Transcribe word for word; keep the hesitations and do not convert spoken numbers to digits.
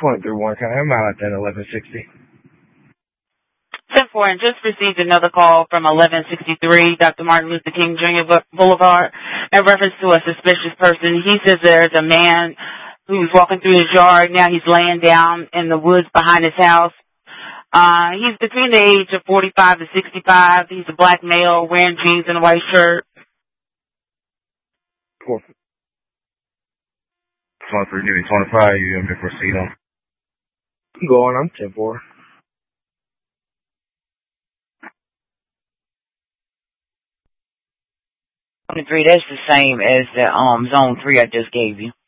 twenty-three one, can I have out at that eleven sixty? ten four, and just received another call from eleven sixty-three Doctor Martin Luther King Junior Boulevard in reference to a suspicious person. He says there's a man who's walking through his yard. Now he's laying down in the woods behind his house. Uh, he's between the age of forty-five to sixty-five. He's a black male wearing jeans and a white shirt. Cool. twenty-three, give me twenty-five, you want me to proceed on? Go on, I'm ten four. twenty-three, that's the same as the um zone three I just gave you.